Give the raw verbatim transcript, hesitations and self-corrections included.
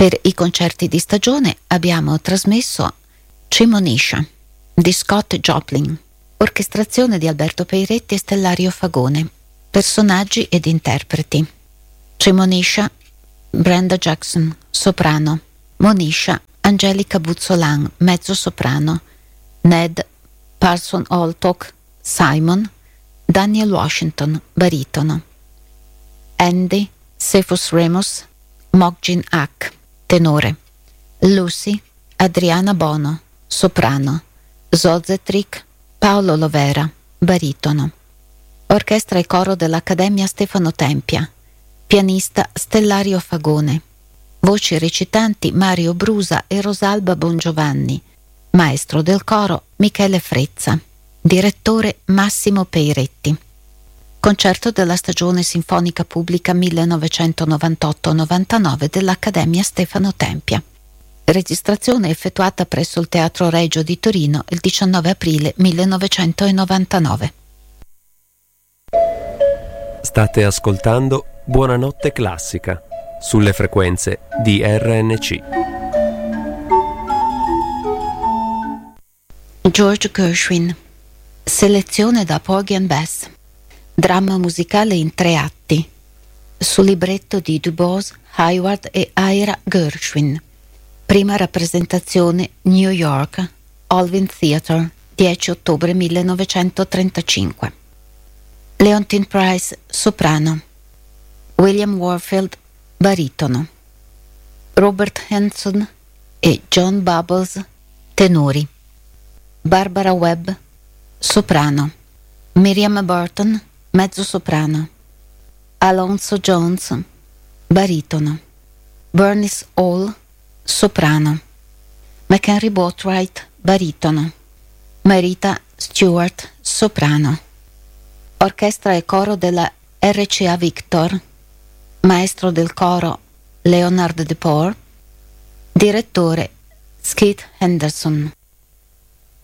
Per i concerti di stagione abbiamo trasmesso Premonition di Scott Joplin, orchestrazione di Alberto Peiretti e Stellario Fagone, personaggi ed interpreti. Premonition, Brenda Jackson, soprano. Monisha, Angelica Buzzolan, mezzo soprano. Ned Parson Altok, Simon. Daniel Washington, baritono. Andy Cephus Remus, Mogjin Ak, tenore. Lucy, Adriana Bono, soprano. Zozetrik, Paolo Lovera, baritono. Orchestra e coro dell'Accademia Stefano Tempia. Pianista Stellario Fagone. Voci recitanti Mario Brusa e Rosalba Bongiovanni. Maestro del coro Michele Frezza. Direttore Massimo Peiretti. Concerto della stagione sinfonica pubblica millenovecentonovantotto novantanove dell'Accademia Stefano Tempia. Registrazione effettuata presso il Teatro Regio di Torino il diciannove aprile millenovecentonovantanove. State ascoltando Buonanotte Classica sulle frequenze di R N C. George Gershwin. Selezione da Porgy and Bess. Dramma musicale in tre atti. Su libretto di Du Bois, Hayward e Ira Gershwin. Prima rappresentazione New York, Alvin Theatre, dieci ottobre millenovecentotrentacinque. Leontyne Price, soprano. William Warfield, baritono. Robert Hanson e John Bubbles, tenori. Barbara Webb, soprano. Miriam Burton, mezzo soprano. Alonzo Jones, baritono. Bernice Hall, soprano. McHenry Boatwright, baritono. Marita Stewart, soprano. Orchestra e coro della R C A Victor. Maestro del coro Leonard DePore. Direttore Skid Henderson.